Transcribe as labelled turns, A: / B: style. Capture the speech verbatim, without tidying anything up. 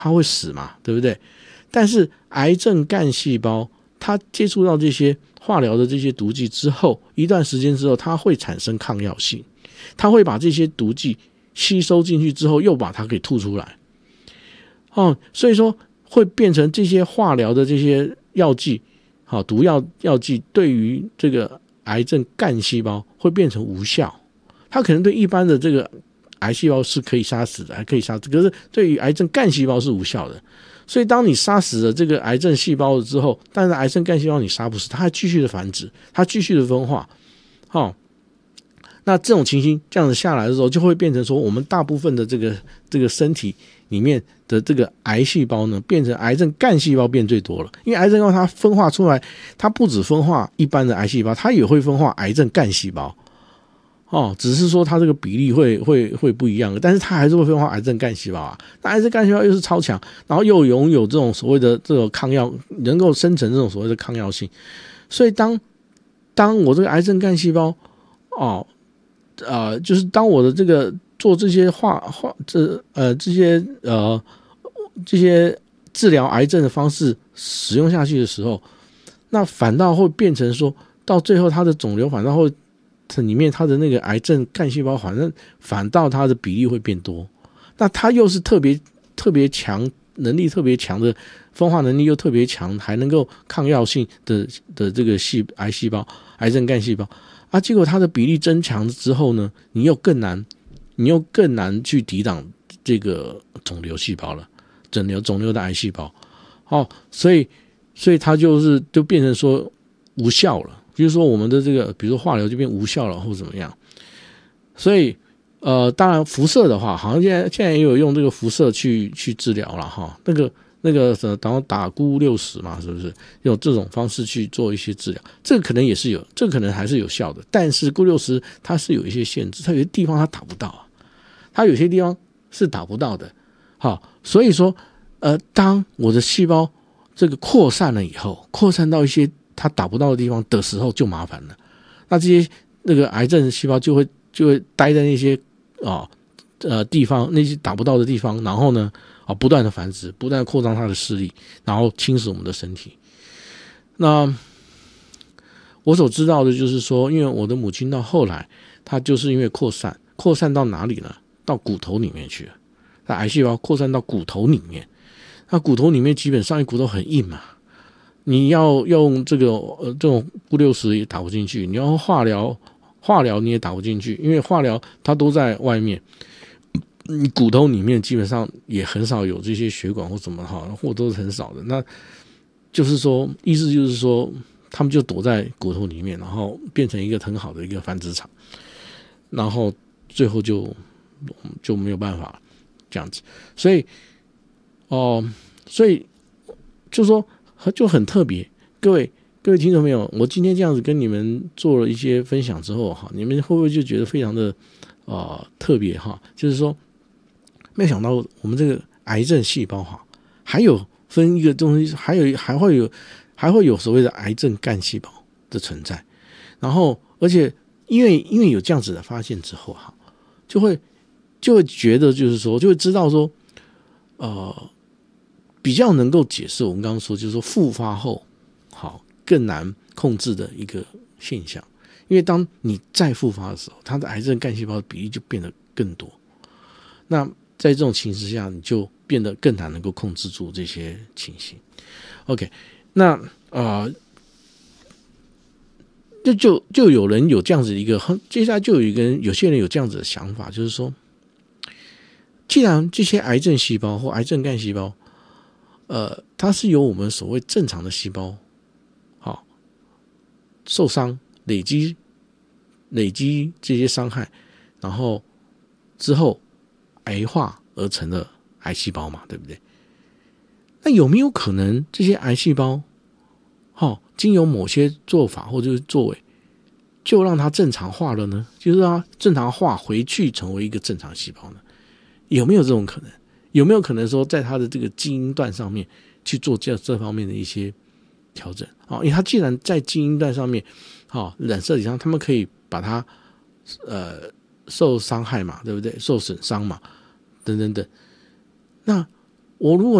A: 它会死嘛，对不对？但是癌症干细胞它接触到这些化疗的这些毒剂之后，一段时间之后，它会产生抗药性，它会把这些毒剂吸收进去之后，又把它给吐出来。哦，所以说会变成这些化疗的这些药剂，好，毒药药剂对于这个癌症干细胞会变成无效。它可能对一般的这个癌细胞是可以杀死的，还可以杀死，可是对于癌症干细胞是无效的。所以当你杀死了这个癌症细胞之后，但是癌症干细胞你杀不死，它还继续的繁殖，它继续的分化。好、哦，那这种情形这样子下来的时候，就会变成说，我们大部分的这个这个身体里面的这个癌细胞呢，变成癌症干细胞变最多了。因为癌症干细胞它分化出来，它不只分化一般的癌细胞，它也会分化癌症干细胞。哦，只是说它这个比例会会会不一样，但是它还是会分化癌症干细胞啊。那癌症干细胞又是超强，然后又拥有这种所谓的这个抗药，能够生成这种所谓的抗药性。所以当当我这个癌症干细胞哦，呃，就是当我的这个做这些化化这呃这些呃这些治疗癌症的方式使用下去的时候，那反倒会变成说，到最后它的肿瘤反倒会。里面它的那个癌症干细胞反正反倒它的比例会变多，那它又是特别特别强能力特别强的分化能力又特别强，还能够抗药性的的这个细癌细胞癌症干细胞啊，结果它的比例增强之后呢，你又更难你又更难去抵挡这个肿瘤细胞了，肿瘤肿瘤的癌细胞，哦，所以所以它就是就变成说无效了。就是说，我们的这个，比如说化疗就变无效了，或怎么样。所以，呃，当然辐射的话，好像现在现在也有用这个辐射去去治疗了哈。那个那个什么，然后打钴六十嘛，是不是用这种方式去做一些治疗？这个可能也是有，这个可能还是有效的。但是钴六十它是有一些限制，它有些地方它打不到啊，它有些地方是打不到的。好，所以说，呃，当我的细胞这个扩散了以后，扩散到一些它打不到的地方的时候就麻烦了，那这些那个癌症细胞就会就会待在那些啊、哦、呃地方，那些打不到的地方，然后呢啊、哦、不断的繁殖，不断的扩张它的势力，然后侵蚀我们的身体。那我所知道的就是说，因为我的母亲到后来，她就是因为扩散，扩散到哪里呢？到骨头里面去了。那癌细胞扩散到骨头里面，那骨头里面基本上骨头很硬嘛。你要用这个呃这种钴六十也打不进去，你要化疗化疗你也打不进去，因为化疗它都在外面，你骨头里面基本上也很少有这些血管或怎么哈，或都是很少的。那就是说，意思就是说，他们就躲在骨头里面，然后变成一个很好的一个繁殖场，然后最后就就没有办法这样子。所以哦、呃，所以就说。就很特别，各位各位听众朋友，我今天这样子跟你们做了一些分享之后哈，你们会不会就觉得非常的呃特别哈？就是说，没有想到我们这个癌症细胞哈，还有分一个东西，还有还会有还会有所谓的癌症干细胞的存在，然后而且因为因为有这样子的发现之后哈，就会就会觉得就是说，就会知道说，呃。比较能够解释我们刚刚说，就是说复发后好更难控制的一个现象，因为当你再复发的时候，它的癌症干细胞的比例就变得更多。那在这种情形下，你就变得更难能够控制住这些情形。OK， 那啊、呃，就就就有人有这样子一个，接下来就有一个人，有些人有这样子的想法，就是说，既然这些癌症细胞或癌症干细胞，呃，它是由我们所谓正常的细胞，好、哦、受伤累积累积这些伤害，然后之后癌化而成的癌细胞嘛，对不对？那有没有可能这些癌细胞，好、哦、经由某些做法或者是作为，就让它正常化了呢？就是让它正常化回去成为一个正常细胞呢？有没有这种可能？有没有可能说，在它的这个基因段上面去做这这方面的一些调整啊？因为它既然在基因段上面，啊，染色体上，他们可以把它呃受伤害嘛，对不对？受损伤嘛，等等等。那我如果